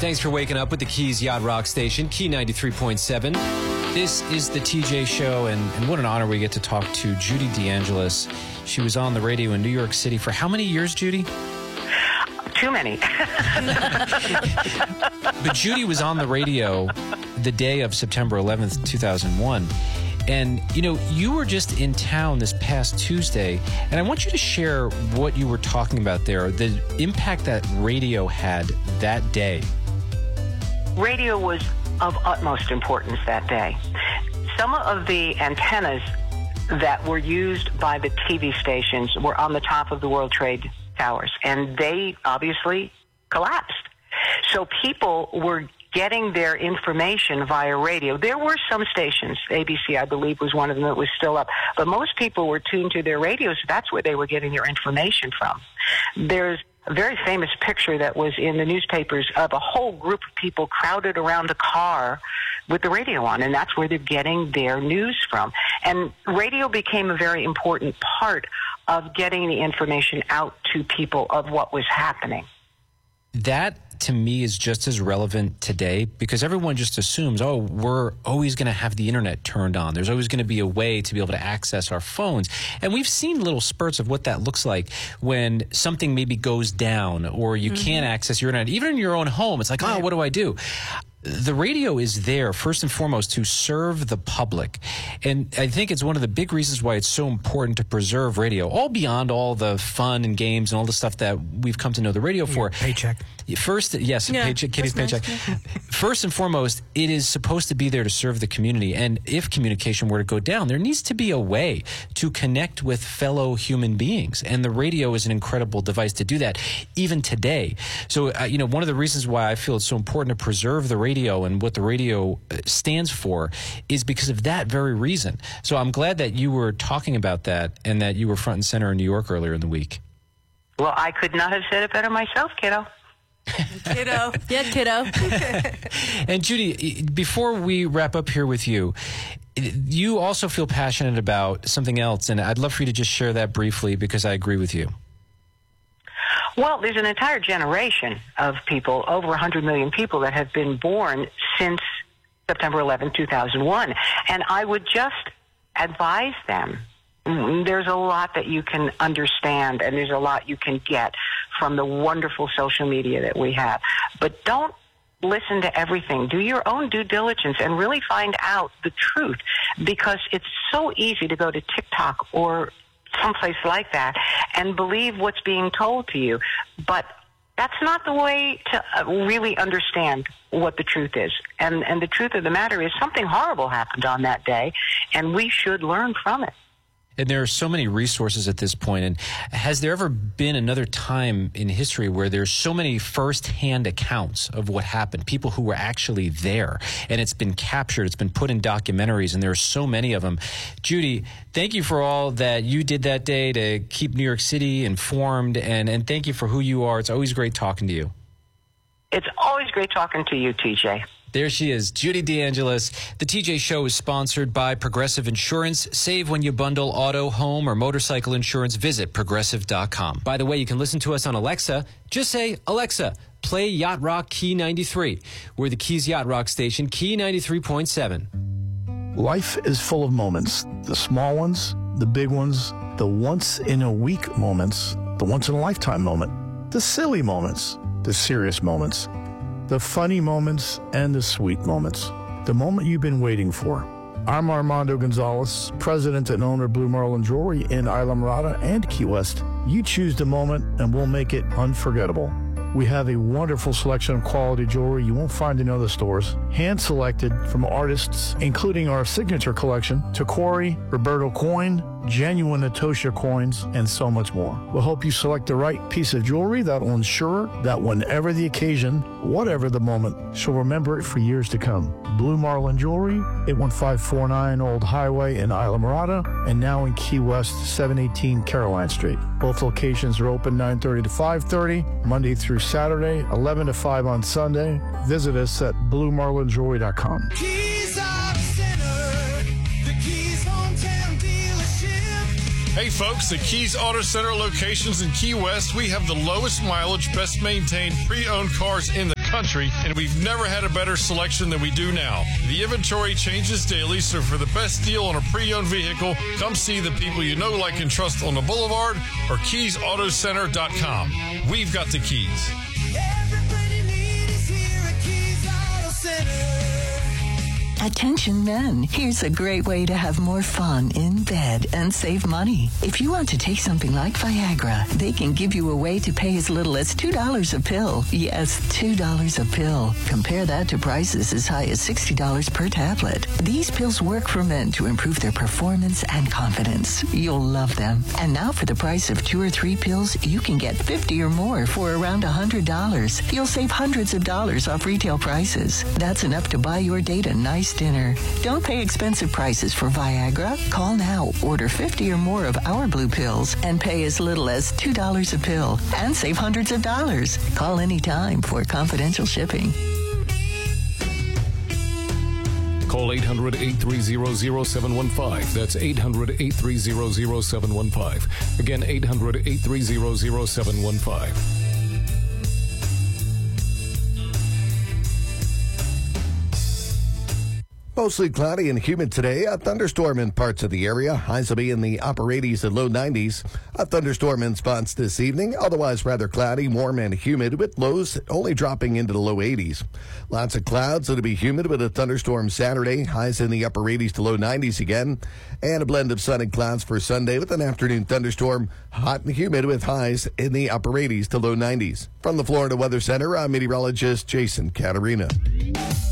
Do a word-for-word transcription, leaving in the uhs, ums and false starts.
Thanks for waking up with the Keys Yacht Rock Station, Key ninety-three point seven. This is the T J Show, and, and what an honor we get to talk to Judy DeAngelis. She was on the radio in New York City for how many years, Judy? Too many. But Judy was on the radio the day of September eleventh, two thousand one. And, you know, you were just in town this past Tuesday, and I want you to share what you were talking about there, the impact that radio had that day. Radio was of utmost importance that day. Some of the antennas that were used by the T V stations were on the top of the World Trade Towers, and they obviously collapsed. So people were getting their information via radio. There were some stations, A B C, I believe, was one of them that was still up, but most people were tuned to their radios. That's where they were getting their information from. There's a very famous picture that was in the newspapers of a whole group of people crowded around a car with the radio on, and that's where they're getting their news from. And radio became a very important part of getting the information out to people of what was happening. That, to me, is just as relevant today because everyone just assumes, oh, we're always going to have the internet turned on. There's always going to be a way to be able to access our phones. And we've seen little spurts of what that looks like when something maybe goes down or you mm-hmm. can't access your internet. Even in your own home, it's like, oh, what do I do? The radio is there, first and foremost, to serve the public. And I think it's one of the big reasons why it's so important to preserve radio, all beyond all the fun and games and all the stuff that we've come to know the radio for. Paycheck. First, yes, yeah, paycheck, Kitty's paycheck. Nice. First and foremost, it is supposed to be there to serve the community. And if communication were to go down, there needs to be a way to connect with fellow human beings. And the radio is an incredible device to do that, even today. So, uh, you know, one of the reasons why I feel it's so important to preserve the radio and what the radio stands for is because of that very reason. So I'm glad that you were talking about that and that you were front and center in New York earlier in the week. Well, I could not have said it better myself, kiddo. Kiddo. Yeah, kiddo. And Judy, before we wrap up here with you, you also feel passionate about something else, and I'd love for you to just share that briefly because I agree with you. Well, there's an entire generation of people, over one hundred million people, that have been born since September eleventh, two thousand one. And I would just advise them, there's a lot that you can understand and there's a lot you can get from the wonderful social media that we have. But don't listen to everything. Do your own due diligence and really find out the truth, because it's so easy to go to TikTok or someplace like that and believe what's being told to you. But that's not the way to really understand what the truth is. And, and the truth of the matter is something horrible happened on that day, and we should learn from it. And there are so many resources at this point. And has there ever been another time in history where there's so many first-hand accounts of what happened, people who were actually there, and it's been captured, it's been put in documentaries, and there are so many of them. Judy, thank you for all that you did that day to keep New York City informed, and, and thank you for who you are. It's always great talking to you. It's always great talking to you, T J. There she is, Judy DeAngelis. The T J Show is sponsored by Progressive Insurance. Save when you bundle auto, home, or motorcycle insurance. Visit progressive dot com. By the way, you can listen to us on Alexa. Just say, Alexa, play Yacht Rock Key ninety-three. We're the Keys Yacht Rock Station, Key ninety-three point seven. Life is full of moments. The small ones, the big ones, the once-in-a-week moments, the once-in-a-lifetime moment, the silly moments, the serious moments, the funny moments, and the sweet moments. The moment you've been waiting for. I'm Armando Gonzalez, president and owner of Blue Marlin Jewelry in Islamorada and Key West. You choose the moment, and we'll make it unforgettable. We have a wonderful selection of quality jewelry you won't find in other stores, hand-selected from artists, including our signature collection, Tacori, Roberto Coin, genuine Natosha coins, and so much more. We'll help you select the right piece of jewelry that will ensure that whenever the occasion, whatever the moment, she'll remember it for years to come. Blue Marlin Jewelry, eight one five four nine Old Highway in Islamorada, and now in Key West, seven eighteen Caroline Street. Both locations are open nine thirty to five thirty, Monday through Saturday, eleven to five on Sunday. Visit us at blue marlin jewelry dot com. Keys Auto Center, the Keys hometown dealership. Hey folks, at Keys Auto Center locations in Key West, we have the lowest mileage, best maintained pre-owned cars in the country, and we've never had a better selection than we do now. The inventory changes daily, so for the best deal on a pre-owned vehicle, come see the people you know, like, and trust on the Boulevard or keys auto center dot com. We've got the keys. Everybody needs here at Keys Auto Center. Attention men, here's a great way to have more fun in bed and save money. If you want to take something like Viagra, they can give you a way to pay as little as two dollars a pill. Yes, two dollars a pill. Compare that to prices as high as sixty dollars per tablet. These pills work for men to improve their performance and confidence. You'll love them. And now for the price of two or three pills, you can get fifty or more for around one hundred dollars. You'll save hundreds of dollars off retail prices. That's enough to buy your date a nice dinner. Don't pay expensive prices for Viagra. Call now, order fifty or more of our blue pills, and pay as little as two dollars a pill and save hundreds of dollars. Call anytime for confidential shipping. Call eight hundred, eight three zero, zero seven one five. That's eight hundred, eight three zero, zero seven one five. Again, eight hundred, eight three zero, zero seven one five. Mostly cloudy and humid today. A thunderstorm in parts of the area. Highs will be in the upper eighties and low nineties. A thunderstorm in spots this evening. Otherwise rather cloudy, warm and humid with lows only dropping into the low eighties. Lots of clouds. It'll be humid with a thunderstorm Saturday. Highs in the upper eighties to low nineties again. And a blend of sun and clouds for Sunday with an afternoon thunderstorm. Hot and humid with highs in the upper eighties to low nineties. From the Florida Weather Center, I'm meteorologist Jason Caterina.